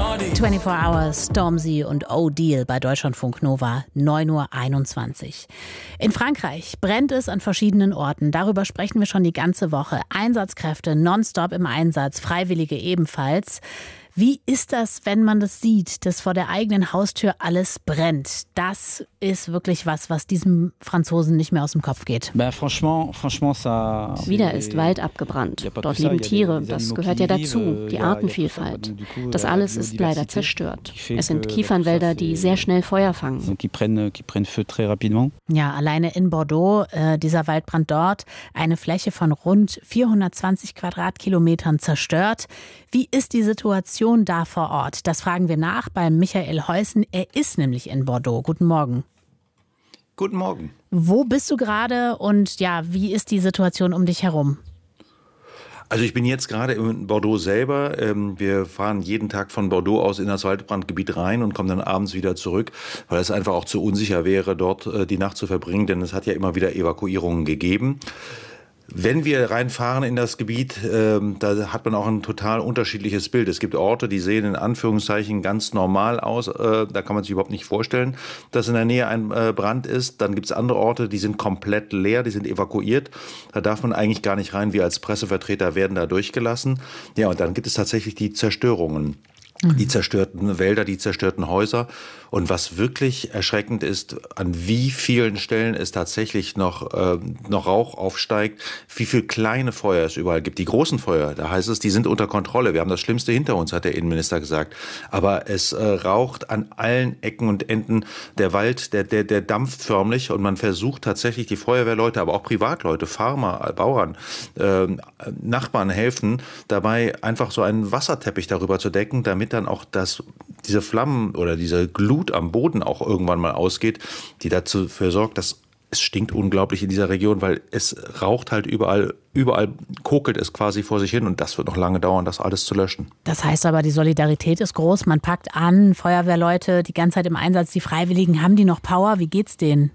24 Hours, Stormzy und O'Deal bei Deutschlandfunk Nova, 9:21 Uhr. In Frankreich brennt es an verschiedenen Orten. Darüber sprechen wir schon die ganze Woche. Einsatzkräfte nonstop im Einsatz, Freiwillige ebenfalls. Wie ist das, wenn man das sieht, dass vor der eigenen Haustür alles brennt? Das ist wirklich was diesem Franzosen nicht mehr aus dem Kopf geht. Wieder ist Wald abgebrannt. Dort leben Tiere, das gehört ja dazu, die Artenvielfalt. Das alles ist leider zerstört. Es sind Kiefernwälder, die sehr schnell Feuer fangen. Ja, alleine in Bordeaux, dieser Waldbrand dort, eine Fläche von rund 420 Quadratkilometern zerstört. Wie ist die Situation da vor Ort? Das fragen wir nach bei Michael Heusen. Er ist nämlich in Bordeaux. Guten Morgen. Guten Morgen. Wo bist du gerade und ja, wie ist die Situation um dich herum? Also ich bin jetzt gerade in Bordeaux selber. Wir fahren jeden Tag von Bordeaux aus in das Waldbrandgebiet rein und kommen dann abends wieder zurück, weil es einfach auch zu unsicher wäre, dort die Nacht zu verbringen, denn es hat ja immer wieder Evakuierungen gegeben. Wenn wir reinfahren in das Gebiet, da hat man auch ein total unterschiedliches Bild. Es gibt Orte, die sehen in Anführungszeichen ganz normal aus. Da kann man sich überhaupt nicht vorstellen, dass in der Nähe ein Brand ist. Dann gibt es andere Orte, die sind komplett leer, die sind evakuiert. Da darf man eigentlich gar nicht rein. Wir als Pressevertreter werden da durchgelassen. Ja, und dann gibt es tatsächlich die Zerstörungen. Die zerstörten Wälder, die zerstörten Häuser. Und was wirklich erschreckend ist, an wie vielen Stellen es tatsächlich noch Rauch aufsteigt, wie viele kleine Feuer es überall gibt. Die großen Feuer, da heißt es, die sind unter Kontrolle. Wir haben das Schlimmste hinter uns, hat der Innenminister gesagt. Aber es raucht an allen Ecken und Enden. Der Wald, der dampft förmlich. Und man versucht tatsächlich, die Feuerwehrleute, aber auch Privatleute, Farmer, Bauern, Nachbarn helfen, dabei einfach so einen Wasserteppich darüber zu decken, damit dann auch diese Flammen oder diese Glut am Boden auch irgendwann mal ausgeht, die dazu sorgt, dass es stinkt unglaublich in dieser Region, weil es raucht halt überall kokelt es quasi vor sich hin und das wird noch lange dauern, das alles zu löschen. Das heißt aber, die Solidarität ist groß, man packt an, Feuerwehrleute die ganze Zeit im Einsatz, die Freiwilligen, haben die noch Power? Wie geht's denen?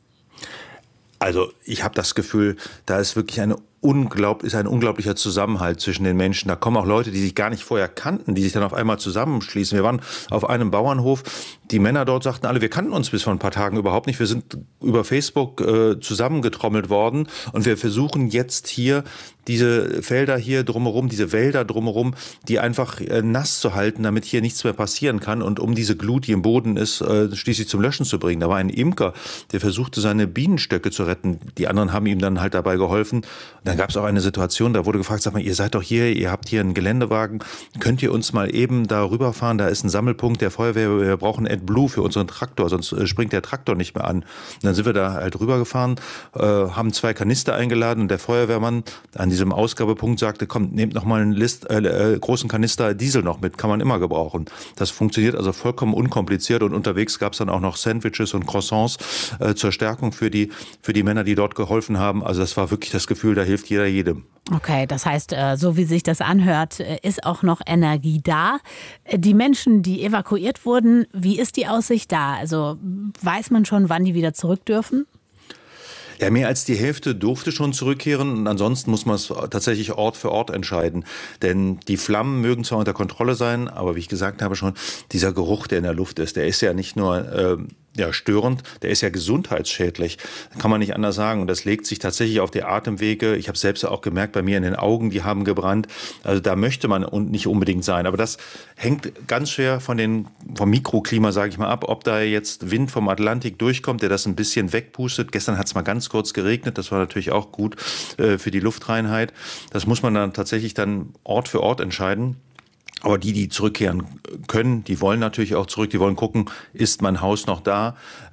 Also ich habe das Gefühl, da ist wirklich ein unglaublicher Zusammenhalt zwischen den Menschen. Da kommen auch Leute, die sich gar nicht vorher kannten, die sich dann auf einmal zusammenschließen. Wir waren auf einem Bauernhof. Die Männer dort sagten alle, wir kannten uns bis vor ein paar Tagen überhaupt nicht. Wir sind über Facebook zusammengetrommelt worden und wir versuchen jetzt hier diese Felder hier drumherum, diese Wälder drumherum, die einfach nass zu halten, damit hier nichts mehr passieren kann und um diese Glut, die im Boden ist, schließlich zum Löschen zu bringen. Da war ein Imker, der versuchte, seine Bienenstöcke zu retten. Die anderen haben ihm dann halt dabei geholfen. Dann gab es auch eine Situation, da wurde gefragt, sag mal, ihr seid doch hier, ihr habt hier einen Geländewagen, könnt ihr uns mal eben da rüberfahren? Da ist ein Sammelpunkt der Feuerwehr, wir brauchen AdBlue für unseren Traktor, sonst springt der Traktor nicht mehr an. Und dann sind wir da halt rübergefahren, haben 2 Kanister eingeladen und der Feuerwehrmann an diesem Ausgabepunkt sagte, komm, nehmt noch mal einen großen Kanister Diesel noch mit, kann man immer gebrauchen. Das funktioniert also vollkommen unkompliziert und unterwegs gab es dann auch noch Sandwiches und Croissants zur Stärkung für die Männer, die dort geholfen haben. Also das war wirklich das Gefühl, da hilft jeder jedem. Okay, das heißt, so wie sich das anhört, ist auch noch Energie da. Die Menschen, die evakuiert wurden, wie ist die Aussicht da? Also weiß man schon, wann die wieder zurück dürfen? Ja, mehr als die Hälfte durfte schon zurückkehren und ansonsten muss man es tatsächlich Ort für Ort entscheiden. Denn die Flammen mögen zwar unter Kontrolle sein, aber wie ich gesagt habe schon, dieser Geruch, der in der Luft ist, der ist ja nicht nur störend, der ist ja gesundheitsschädlich. Kann man nicht anders sagen. Und das legt sich tatsächlich auf die Atemwege. Ich habe es selbst auch gemerkt, bei mir in den Augen, die haben gebrannt. Also da möchte man nicht unbedingt sein. Aber das hängt ganz schwer vom Mikroklima, sage ich mal, ab. Ob da jetzt Wind vom Atlantik durchkommt, der das ein bisschen wegpustet. Gestern hat es mal ganz kurz geregnet. Das war natürlich auch gut für die Luftreinheit. Das muss man dann tatsächlich Ort für Ort entscheiden. Aber die zurückkehren können, die wollen natürlich auch zurück, die wollen gucken, ist mein Haus noch da?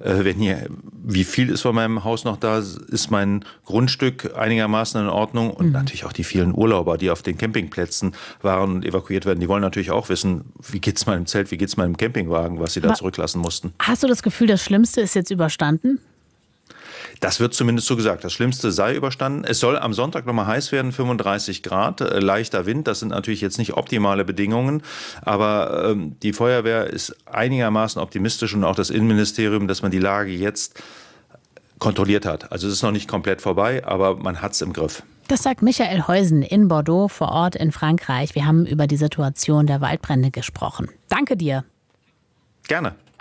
Wie viel ist von meinem Haus noch da? Ist mein Grundstück einigermaßen in Ordnung? Und natürlich auch die vielen Urlauber, die auf den Campingplätzen waren und evakuiert werden, die wollen natürlich auch wissen, wie geht's meinem Zelt, wie geht's meinem Campingwagen, was sie da zurücklassen mussten. Hast du das Gefühl, das Schlimmste ist jetzt überstanden? Das wird zumindest so gesagt. Das Schlimmste sei überstanden. Es soll am Sonntag nochmal heiß werden, 35 Grad, leichter Wind. Das sind natürlich jetzt nicht optimale Bedingungen, aber die Feuerwehr ist einigermaßen optimistisch und auch das Innenministerium, dass man die Lage jetzt kontrolliert hat. Also es ist noch nicht komplett vorbei, aber man hat es im Griff. Das sagt Michael Heusen in Bordeaux vor Ort in Frankreich. Wir haben über die Situation der Waldbrände gesprochen. Danke dir. Gerne.